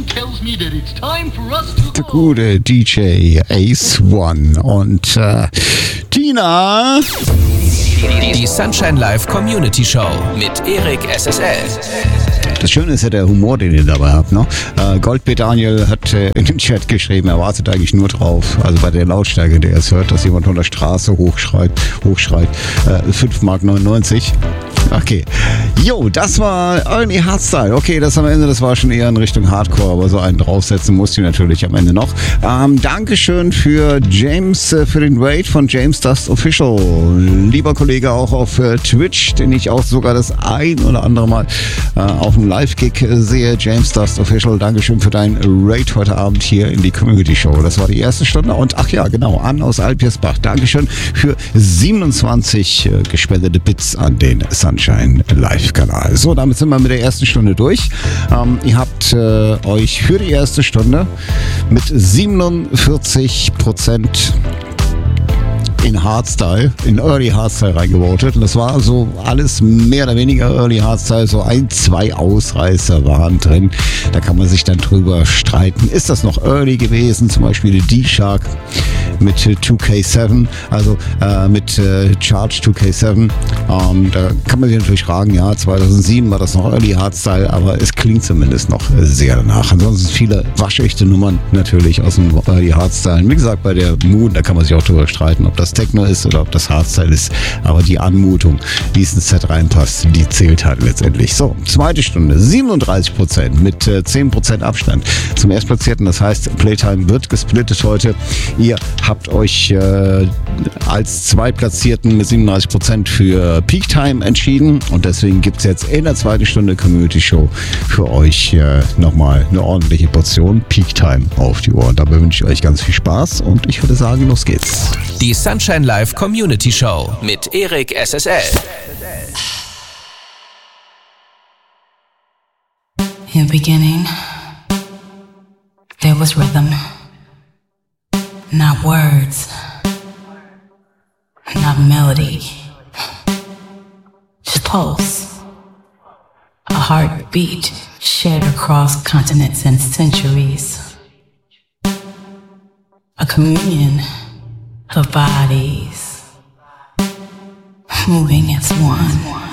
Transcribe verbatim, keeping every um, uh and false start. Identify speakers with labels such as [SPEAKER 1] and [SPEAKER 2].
[SPEAKER 1] Der gute D J Ace One und äh, Tina.
[SPEAKER 2] Die Sunshine Live Community Show mit Erik S S L.
[SPEAKER 1] Das Schöne ist ja der Humor, den ihr dabei habt. Ne? Äh, Goldbeer Daniel hat äh, in den Chat geschrieben, er wartet eigentlich nur drauf, also bei der Lautstärke, der es hört, dass jemand von der Straße hochschreit, hochschreit äh, fünf Mark neunundneunzig. Okay. Jo, das war Early Hardstyle. Okay, das am Ende, das war schon eher in Richtung Hardcore, aber so einen draufsetzen musste ich natürlich am Ende noch. Ähm, Dankeschön für James, äh, für den Raid von James Dust Official. Lieber Kollege auch auf äh, Twitch, den ich auch sogar das ein oder andere Mal äh, auf dem Live-Gig äh, sehe. James Dust Official, Dankeschön für deinen Raid heute Abend hier in die Community Show. Das war die erste Stunde. Und ach ja, genau, Ann aus Alpirsbach. Dankeschön für siebenundzwanzig äh, gespendete Bits an den Sunshine Live-Kanal. So, damit sind wir mit der ersten Stunde durch. Ähm, ihr habt äh, euch für die erste Stunde mit siebenundvierzig Prozent in Hardstyle, in Early Hardstyle reingevotet. Und das war so alles mehr oder weniger Early Hardstyle. So ein, zwei Ausreißer waren drin. Da kann man sich dann drüber streiten. Ist das noch Early gewesen? Zum Beispiel die D-Shark mit zwei K sieben, also äh, mit äh, Charge zwei K sieben. Ähm, da kann man sich natürlich fragen, ja, zweitausendsieben war das noch Early Hardstyle, aber es klingt zumindest noch sehr danach. Ansonsten viele waschechte Nummern natürlich aus dem Early Hardstyle. Wie gesagt, bei der Moon, da kann man sich auch drüber streiten, ob das Techno ist oder ob das Hardstyle ist. Aber die Anmutung, wie es ins Set reinpasst, die zählt halt letztendlich. So, zweite Stunde, siebenunddreißig Prozent mit äh, zehn Prozent Abstand zum Erstplatzierten. Das heißt, Playtime wird gesplittet heute. Ihr habt euch äh, als Zweitplatzierten mit siebenunddreißig Prozent für Peak Time entschieden. Und deswegen gibt es jetzt in der zweiten Stunde Community Show für euch äh, nochmal eine ordentliche Portion Peak Time auf die Ohren. Dabei wünsche ich euch ganz viel Spaß und ich würde sagen, los geht's.
[SPEAKER 2] Die Sunshine Live Community Show mit Erik S S L.
[SPEAKER 3] In the beginning, there was rhythm, not words, not melody, just pulse, a heartbeat shared across continents and centuries, a communion of bodies moving as one.